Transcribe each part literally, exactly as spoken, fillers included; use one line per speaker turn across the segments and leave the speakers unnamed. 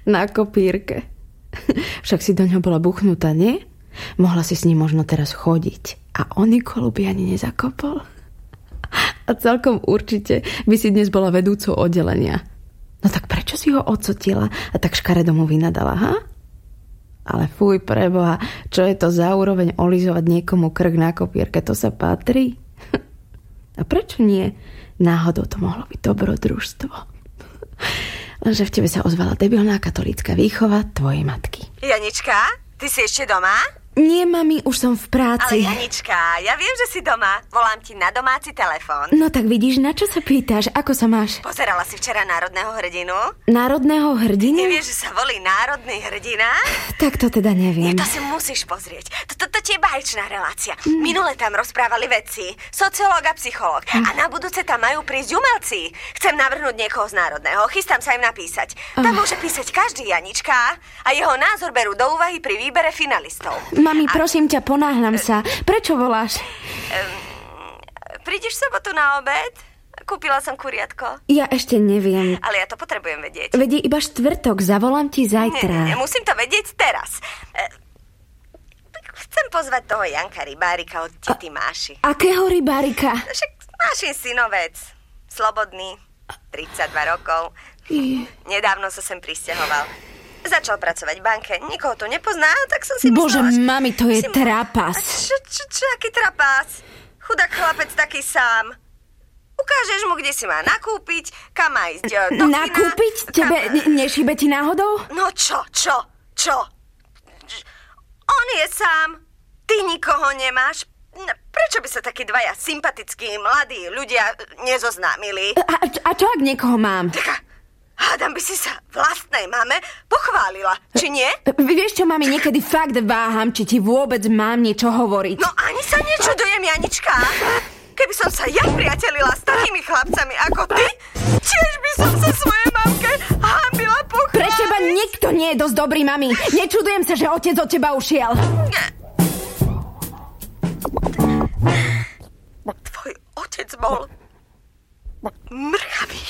Na kopírke. Však si do ňoho bola buchnutá, nie? Mohla si s ním možno teraz chodiť. A on Nikolu by ani nezakopol. A celkom určite by si dnes bola vedúcou oddelenia. No tak prečo si ho odsotila a tak škaredo mu vynadala, ha? Ale fuj, preboha, čo je to za úroveň olizovať niekomu krk na kopírke, to sa patrí? A prečo nie? Náhodou to mohlo byť dobrodružstvo. Lenže v tebe sa ozvala debilná katolícka výchova tvojej matky.
Janička, ty si ešte doma?
Nie, mami, už som v práci.
Ale Janička, ja viem, že si doma. Volám ti na domáci telefón.
No tak vidíš, na čo sa pýtaš? Ako sa máš?
Pozerala si včera Národného hrdinu?
Národného hrdinu?
Nevieš, že sa volí Národný hrdina?
Tak to teda neviem.
Nie, to si musíš pozrieť. To, to, to je báječná relácia. Mm. Minule tam rozprávali vedci, sociológ a psychológ. Mm. A na budúce tam majú prísť umelci. Chcem navrhnúť niekoho z Národného. Chystám sa im napísať. Tam oh. môže písať každý, Janička. A jeho názor berú do úvahy pri výbere finalistov.
Mami,
a...
prosím ťa, ponáhľam sa. Prečo voláš?
Um, prídeš v sobotu na obed? Kúpila som kuriatko.
Ja ešte neviem.
Ale ja to potrebujem vedieť.
Vedie iba štvrtok, zavolám ti zajtra.
Nie, nie, musím to vedieť teraz. Chcem pozvať toho Janka Rybárika od tety Máši.
Akého Rybárika?
Však Mášin synovec. Slobodný. tridsaťdva rokov. I... Nedávno sa sem prisťahoval. Začal pracovať v banke. Nikoho tu nepozná, tak som si
Bože,
myslela, že...
mami, to je
si...
trapas.
Čo, čo, čo, aký trapas? Chudák chlapec taký sám. Ukážeš mu, kde si má nakúpiť, kam má ísť do kina.
Nakúpiť? Tebe kam... nešíbe ti náhodou?
No čo, čo, čo? On je sám. Ty nikoho nemáš. Prečo by sa takí dvaja sympatickí, mladí ľudia nezoznámili?
A, a čo, ak niekoho mám?
Taká, hádam by si sa vlastnej mame pochválila, či nie?
Vieš čo, mami, niekedy fakt váham, či ti vôbec mám niečo hovoriť.
No ani sa nečudujem, Janička. Keby som sa ja priatelila s takými chlapcami ako ty, tiež by som sa svojej mamke hanbila pochváliť.
Pre teba nikto nie je dosť dobrý, mami. Nečudujem sa, že otec od teba ušiel.
Tvoj otec bol mrhavý.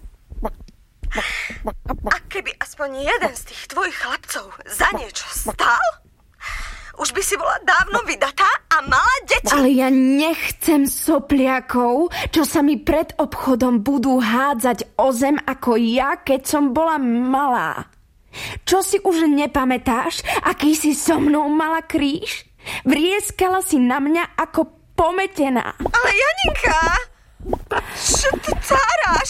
A keby aspoň jeden z tých tvojich chlapcov za niečo stál, už by si bola dávno vydatá a mala deti.
Ale ja nechcem sopliakov, čo sa mi pred obchodom budú hádzať o zem ako ja, keď som bola malá. Čo si už nepamätáš, aký si so mnou mala kríž? Vrieskala si na mňa ako pometená.
Ale Janinka, čo ty cáraš?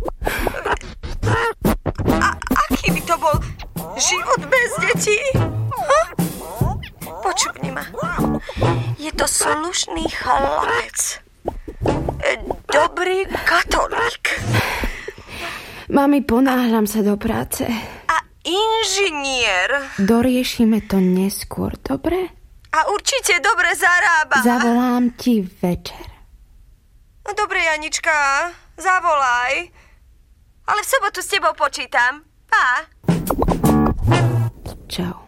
A aký by to bol život bez detí? Hm? Počúvni ma. Je to slušný chlapec. Dobrý katolík.
Mami, ponáhľam sa do práce.
A inžinier.
Doriešime to neskôr, dobre?
A určite dobre zarába.
Zavolám ti večer.
Dobre, Janička, zavolaj. Ale v sobotu s tebou počítam. Pa.
Čau.